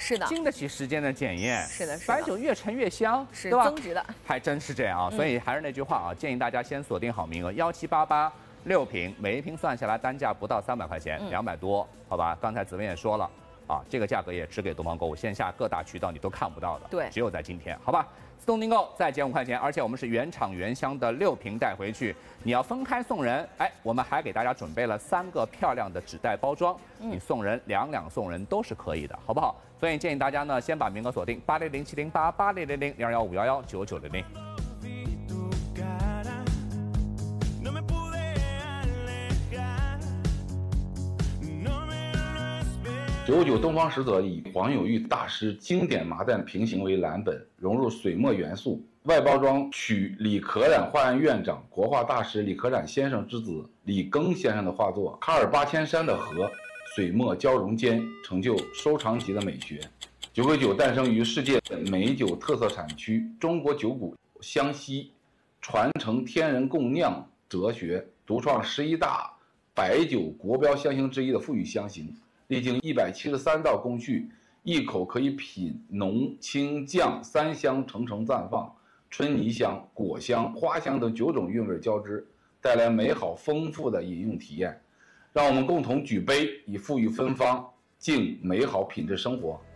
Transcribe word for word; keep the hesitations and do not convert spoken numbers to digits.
是的， 经得起时间的检验。 是的，是白酒越陈越香， 是对吧？ 增值的， 还真是这样啊。所以还是那句话啊，建议大家先锁定好名额，幺七八八六瓶，每一瓶算下来单价不到三百块钱，两百多，好吧？刚才子文也说了。啊，这个价格也只给东方购物，线下各大渠道你都看不到的， 对， 只有在今天，好吧？自动订购再减五块钱，而且我们是原厂原箱的六瓶带回去，你要分开送人，哎，我们还给大家准备了三个漂亮的纸袋包装，嗯、你送人两两送人都是可以的，好不好？所以建议大家呢，先把名额锁定八零零七零八八零零零零二幺五幺幺九九零零。 九九东方使者以黄有玉大师经典麻砧平行为蓝本，融入水墨元素，外包装取李可染画院院长、国画大师李可染先生之子李庚先生的画作《卡尔八千山的河》，水墨交融间成就收藏级的美学。九九九诞生于世界美酒特色产区中国酒谷湘西，传承天人共酿哲学，独创十一大白酒国标香型之一的馥郁香型。历经一百七十三道工序，一口可以品浓清酱三香层层绽放，春泥香、果香、花香等九种韵味交织，带来美好丰富的饮用体验。让我们共同举杯，以馥郁芬芳，敬美好品质生活。